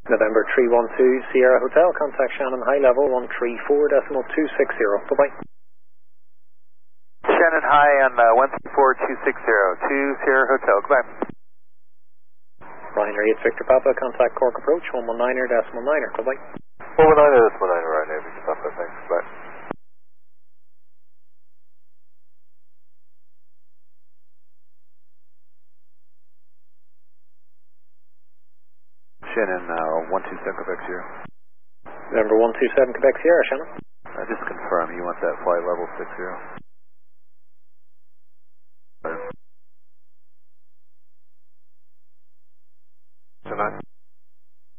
November 312 Sierra Hotel, contact Shannon High Level 134.260. Bye-bye. Shannon High on 134.260, 2 Sierra Hotel, goodbye. Ryanair 8 Victor Papa, contact Cork Approach 119.9er, bye-bye. 119.9 Ryanair Victor Papa, thanks, bye. Shannon, 127 Quebec Sierra. November 127 Quebec Sierra, Shannon. Just confirm, you want that flight level 60?